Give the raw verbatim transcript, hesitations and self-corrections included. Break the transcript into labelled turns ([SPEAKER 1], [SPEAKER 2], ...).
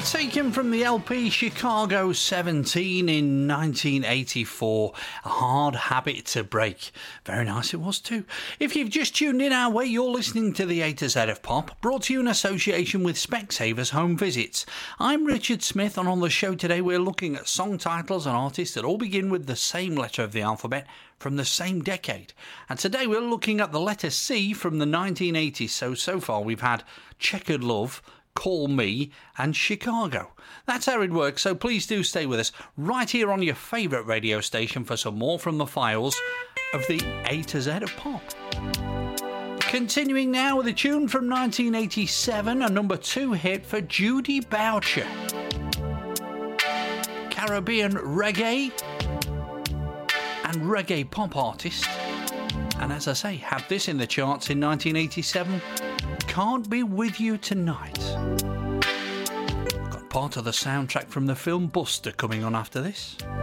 [SPEAKER 1] Taken from the L P Chicago seventeen in nineteen eighty-four, A Hard Habit to Break. Very nice it was too. If you've just tuned in our way, you're listening to the A to Z of Pop, brought to you in association with Specsavers Home Visits. I'm Richard Smith, and on the show today we're looking at song titles and artists that all begin with the same letter of the alphabet from the same decade. And today we're looking at the letter C from the nineteen eighties. So, so far we've had Checkered Love, Call Me and Chicago. That's how it works, so please do stay with us right here on your favourite radio station for some more from the files of the A to Z of Pop. Continuing now with a tune from nineteen eighty-seven, a number two hit for Judy Boucher. Caribbean reggae and reggae pop artist. And as I say, had this in the charts in nineteen eighty-seven, Can't Be With You Tonight. Got part of the soundtrack from the film Buster coming on after this.